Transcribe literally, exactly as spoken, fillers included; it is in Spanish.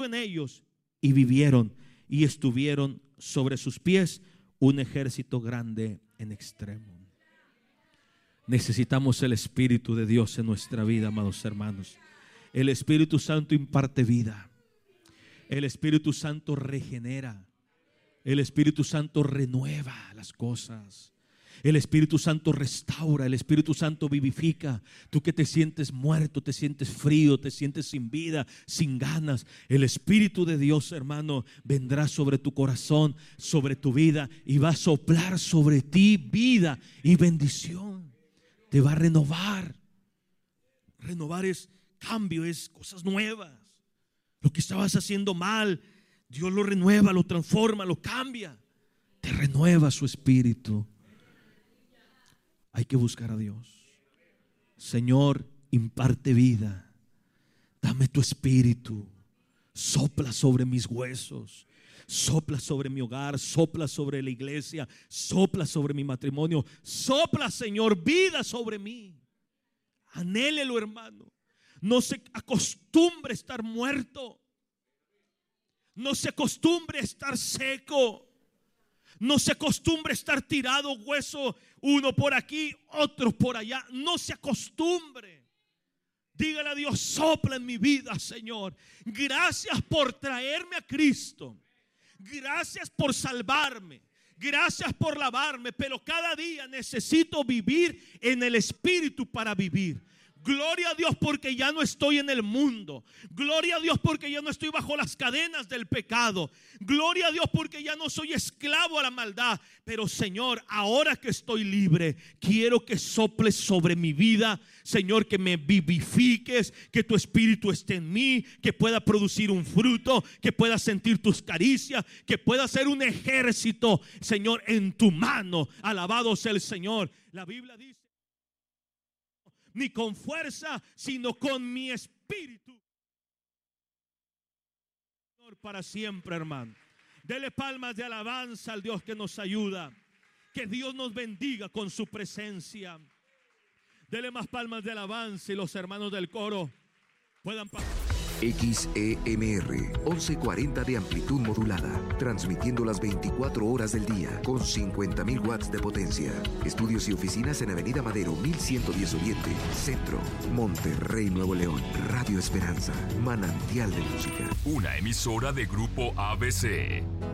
en ellos y vivieron y estuvieron sobre sus pies un ejército grande en extremo. Necesitamos el Espíritu de Dios en nuestra vida, amados hermanos. El Espíritu Santo imparte vida. El Espíritu Santo regenera. El Espíritu Santo renueva las cosas. El Espíritu Santo restaura. El Espíritu Santo vivifica. Tú que te sientes muerto, te sientes frío, te sientes sin vida, sin ganas, el Espíritu de Dios, hermano, vendrá sobre tu corazón, sobre tu vida, y va a soplar sobre ti vida y bendición. Te va a renovar. Renovar es cambio, es cosas nuevas. Lo que estabas haciendo mal, Dios lo renueva, lo transforma, lo cambia. Te renueva su Espíritu. Hay que buscar a Dios. Señor, imparte vida. Dame tu Espíritu. Sopla sobre mis huesos. Sopla sobre mi hogar. Sopla sobre la iglesia. Sopla sobre mi matrimonio. Sopla, Señor, vida sobre mí. Anhélelo, hermano. No se acostumbre a estar muerto. No se acostumbre a estar seco. No se acostumbre a estar tirado, hueso, uno por aquí, otro por allá. No se acostumbre. Dígale a Dios: sopla en mi vida, Señor. Gracias por traerme a Cristo. Gracias por salvarme. Gracias por lavarme. Pero cada día necesito vivir en el Espíritu para vivir. Gloria a Dios porque ya no estoy en el mundo. Gloria a Dios porque ya no estoy bajo las cadenas del pecado. Gloria a Dios porque ya no soy esclavo a la maldad. Pero Señor, ahora que estoy libre, quiero que soples sobre mi vida. Señor, que me vivifiques, que tu Espíritu esté en mí, que pueda producir un fruto, que pueda sentir tus caricias, que pueda ser un ejército, Señor, en tu mano. Alabado sea el Señor. La Biblia dice: ni con fuerza, sino con mi Espíritu. Señor, para siempre, hermano. Dele palmas de alabanza al Dios que nos ayuda. Que Dios nos bendiga con su presencia. Dele más palmas de alabanza y los hermanos del coro puedan pasar. X E M R once cuarenta de amplitud modulada, transmitiendo las veinticuatro horas del día con cincuenta mil watts de potencia. Estudios y oficinas en Avenida Madero mil ciento diez Oriente, Centro, Monterrey, Nuevo León. Radio Esperanza, manantial de música. Una emisora de Grupo A B C.